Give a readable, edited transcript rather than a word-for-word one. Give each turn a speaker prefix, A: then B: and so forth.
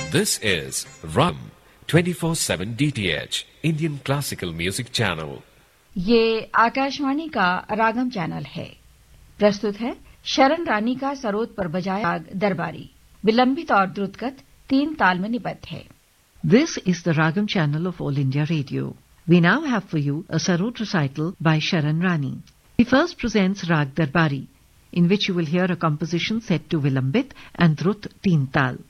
A: This is Ram 24/7 DTH Indian Classical Music Channel.
B: ये आकाशवाणी का रागम channel है। प्रस्तुत है शरण रानी का सरोद पर बजाया राग दरबारी, विलंबित और द्रुतगत, 3 ताल में निबद्ध है।
C: This is the Ragam channel of All India Radio. We now have for you a sarod recital by Sharan Rani. He first presents Rag Darbari, in which you will hear a composition set to Vilambit and Drut 3 Tal.